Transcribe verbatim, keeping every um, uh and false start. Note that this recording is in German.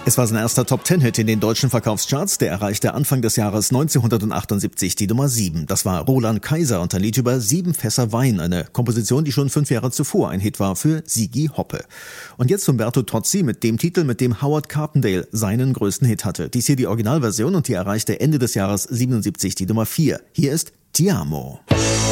Es war sein erster Top-Ten-Hit in den deutschen Verkaufscharts. Der erreichte Anfang des Jahres neunzehnhundertachtundsiebzig die Nummer sieben. Das war Roland Kaiser und ein Lied über sieben Fässer Wein. Eine Komposition, die schon fünf Jahre zuvor ein Hit war für Sigi Hoppe. Und jetzt Umberto Tozzi mit dem Titel, mit dem Howard Carpendale seinen größten Hit hatte. Dies hier die Originalversion und die erreichte Ende des Jahres siebenundsiebzig die Nummer vier. Hier ist Ti amo.